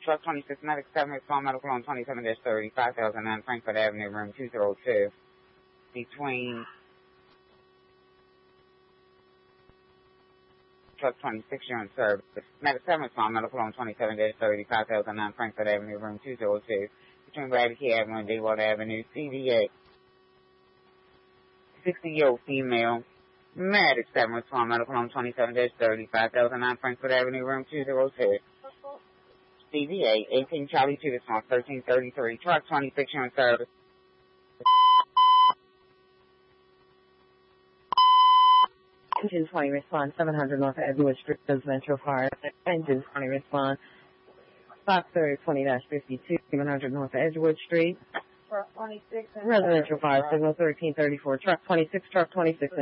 Truck 26, Medic 7, respond medical on 27-30, 5009 Frankfurt Avenue, room 202. Between Truck 26, you're in service. Medic 7, respond medical on 27-30, 5009 Frankfurt Avenue, room 202. Between Bradley Avenue and Deepwater Avenue, CVA. 60-year-old female. Medic 7, respond medical on 27-30, 5009 Frankfurt Avenue, room 202. CVA, 18 Charlie 2, respond 1333. Truck 26, you're in service. Engine 20, respond 700 North Edgewood Street, Residential Fire. Engine 20, respond Fox 20-52, 700 North Edgewood Street. Truck 26. Residential Fire, signal 1334. Truck 26, Truck 26.